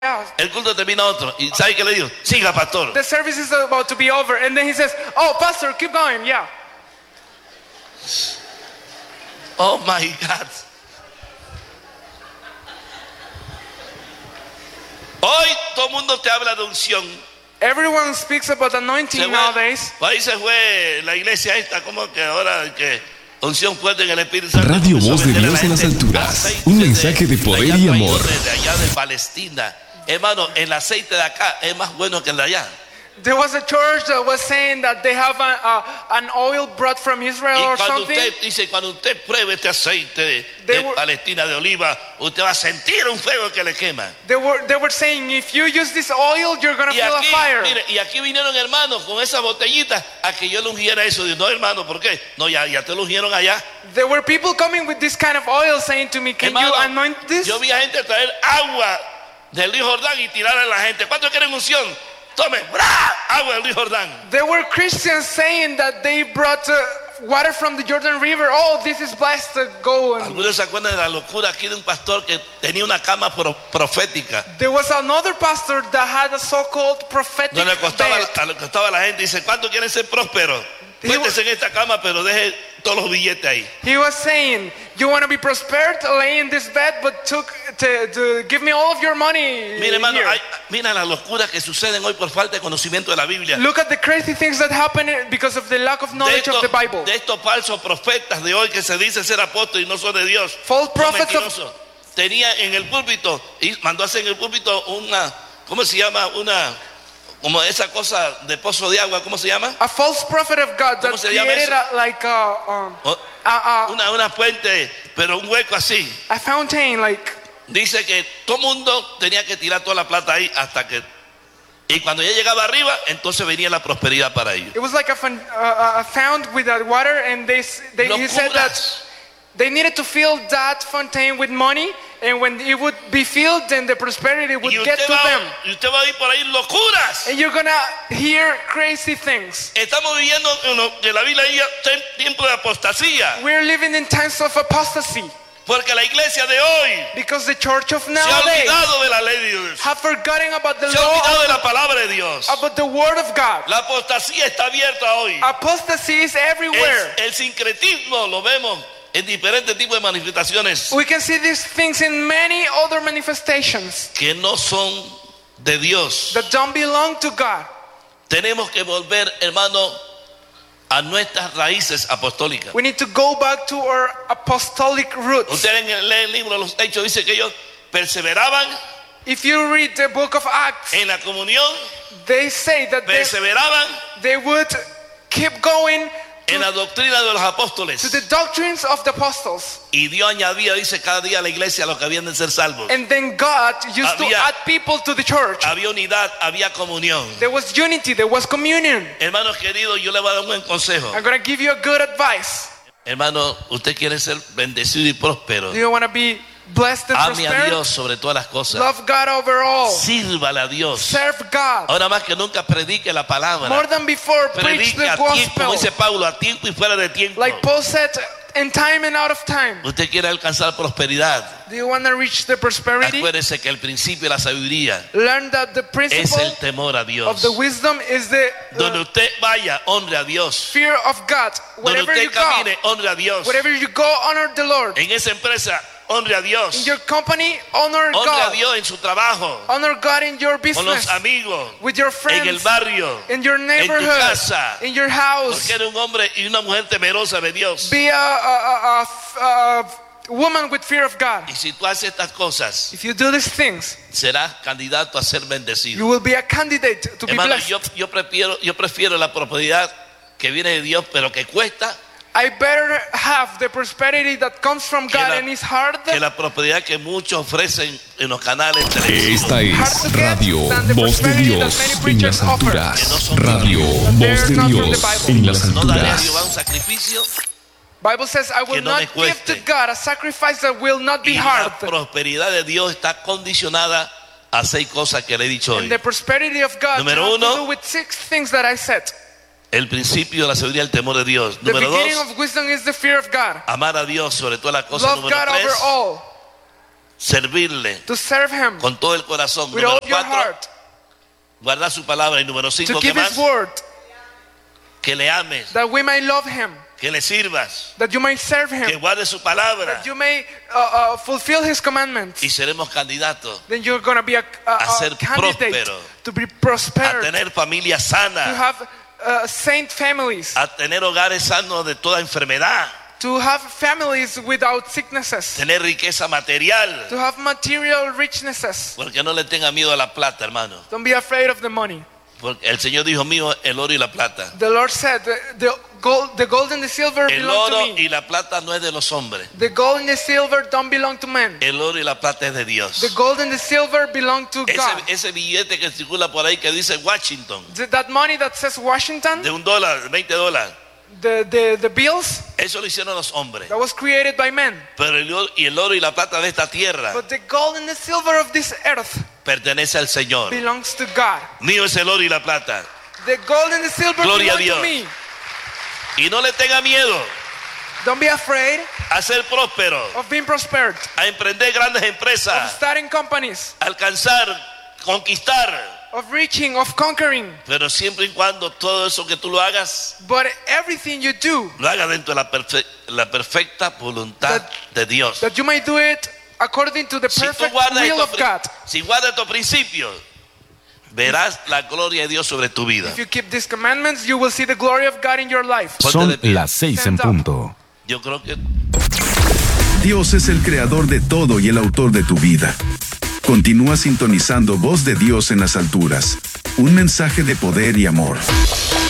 El culto termina otro. ¿Y sabe qué le digo? Siga, pastor. The service is about to be over, and then he says, "Oh, pastor, keep going." Yeah. Oh my God. Hoy todo el mundo te habla de unción. Everyone speaks about anointing nowadays. Ahí se fue la iglesia esta, como que ahora que unción fuerte en el Espíritu Santo. Radio Voz de Dios en las alturas. Un mensaje de poder y amor. De allá de Palestina. Hermano, el aceite de acá es más bueno que el de allá. There was a church that was saying that they have an oil brought from Israel or something. Cuando usted pruebe este aceite de Palestina de oliva, usted va a sentir un fuego que le quema. They were saying, if you use this oil, you're going to feel a fire. Mire, y aquí vinieron hermanos con esa botellita a que yo le ungiera eso. Digo, no, hermano, ¿por qué? No, ya te lo ungieron allá. There were people coming with this kind of oil saying to me, can you anoint this? Yo vi a gente traer agua del río Jordán y tirar a la gente. ¿Cuántos quieren unción? Tome, agua del río Jordán. There were Christians saying that they brought water from the Jordan River. Oh, this is blessed. Go. Algunos se acuerdan de la locura aquí de un pastor que tenía una cama profética. There was another pastor that had a so-called prophetic bed. Le costaba a la gente. Dice, ¿cuántos quieren ser prósperos? Cuéntese en esta cama, pero deje todos los billetes ahí. He was saying, you want to be prospered, lay in this bed, but to give me all of your money. Mira, hermano, mira las locuras que suceden hoy por falta de conocimiento de la Biblia. Look at the crazy things that happen because of the lack of knowledge of the Bible. De estos falsos profetas de hoy que se dicen ser apóstoles y no son de Dios. False prophets tenía en el púlpito y mandó a hacer en el púlpito una, ¿cómo se llama? Como esa cosa de pozo de agua, ¿cómo se llama? A false prophet of God that created una fuente, pero un hueco así. A fountain, like. Dice que todo mundo tenía que tirar toda la plata ahí hasta que, y cuando ya llegaba arriba, entonces venía la prosperidad para ellos. It was like a fount with that water, and he said that they needed to fill that fountain with money. And when it would be filled, then the prosperity would get to them. Y usted va a ir por ahí locuras. And you're gonna hear crazy things. Estamos viviendo en lo que la Biblia dice tiempo de apostasía. We're living in times of apostasy. Porque la iglesia de hoy, because the church of nowadays, se ha olvidado de la ley de Dios. Have forgotten about the se ha olvidado de la palabra de Dios. About the word of God. La apostasía está abierta hoy. Apostasy is everywhere. El sincretismo lo vemos en diferentes tipos de manifestaciones. We can see these things in many other manifestations que no son de Dios. That don't belong to God. Tenemos que volver, hermano, a nuestras raíces apostólicas. We need to go back to our apostolic roots. Usted lee el libro de los Hechos, dice que ellos perseveraban. If you read the book of Acts, en la comunión, they say that perseveraban. They would keep going en la doctrina de los apóstoles. To the doctrines of the apostles. Y Dios añadía, dice, cada día a la iglesia los que habían de ser salvos. And then God used to add people to the church. Había unidad, había comunión. There was unity, there was communion. Hermanos queridos, yo le voy a dar un buen consejo. I'm going to give you a good advice. Hermano, usted quiere ser bendecido y próspero. Do you want to be blessed and prosperous? Ame a Dios sobre todas las cosas. Love God over all. Sírvale a Dios. Serve God. Ahora más que nunca predique la palabra. More than before, preach the gospel. Tiempo, como dice Pablo, a tiempo y fuera de tiempo. Like Paul said, in time and out of time. Usted quiere alcanzar prosperidad. Do you want to reach the prosperity? Acuérdese que el principio de la sabiduría Learn that the principle es el temor a Dios. Of the wisdom is the donde usted vaya, honre a Dios. Fear of God. Wherever donde usted camine, honre a Dios. Wherever you go, honor the Lord. En esa empresa, honre a Dios. In your company, honor God. Honre a Dios en su trabajo. Honor God in your business. Con los amigos. With your friends. En el barrio. In your neighborhood. En tu casa. In your house. Porque eres un hombre y una mujer temerosa de Dios. Be a woman with fear of God. Y si tú haces estas cosas, if you do these things, serás candidato a ser bendecido. You will be a candidate to hermano, be blessed. Yo prefiero la prosperidad que viene de Dios, pero que cuesta. I better have the prosperity that comes from God and is hard. Que la prosperidad que muchos ofrecen en los canales televisivos. Esta es Radio Voz de Dios en las alturas. Radio Voz de Dios en las alturas. No daré a Jehová un sacrificio. Bible says, I will not give to God a sacrifice that will not be hard. La prosperidad de Dios está condicionada a 6 cosas que le he dicho hoy. And the prosperity of God Número has 1, to do with 6 things that I said. El principio de la sabiduría y el temor de Dios. The Número beginning 2, of wisdom is the fear of God. amar a Dios sobre todas las cosas. Love Número God 3, over all. servirle to serve Him con todo el corazón. with Número all your 4, heart, guardar su palabra. Y número 5, to ¿qué keep más? His word, Que le ames, that we may love Him, que le sirvas, that you may serve que Him, guarde su palabra. that you may fulfill His commandments. Y seremos candidatos Then you're going to be a ser candidate próspero, to be a prospered, tener familias to sanas, have saint families, a tener hogares sanos de toda enfermedad, to have families without sicknesses, tener riqueza material. to have material richnesses. Porque no le tenga miedo a la plata, hermano. Don't be afraid of the money. Porque el Señor dijo, mío el oro y la plata. The Lord said, the gold and the silver El belong to oro me. y la plata no es de los hombres. The gold and the silver don't belong to men. El oro y la plata es de Dios. The gold and the silver belong to God. Ese billete que circula por ahí que dice Washington, That money that says Washington, de $1, $20, the bills, eso lo hicieron los hombres. that was created by men. Pero el oro y la plata de esta tierra But the gold and the silver of this earth pertenece al Señor. belongs to God. Mío es el oro y la plata. The gold and the silver Gloria a belong to Dios. me. Y no le tenga miedo Don't be afraid a ser próspero, of being prospered, a emprender grandes of empresas, starting companies, a alcanzar, conquistar. of reaching, of conquering. Pero siempre y cuando todo eso que tú lo hagas, But everything you do, lo hagas dentro de la perfecta voluntad de Dios. that you might do it according to the Si tú perfect guardas will of God. si guardas estos principios, verás la gloria de Dios sobre tu vida. If you keep these commandments, you will see the glory of God in your life. Son las 6 en punto. Yo creo que Dios es el creador de todo y el autor de tu vida. Continúa sintonizando Voz de Dios en las alturas. Un mensaje de poder y amor.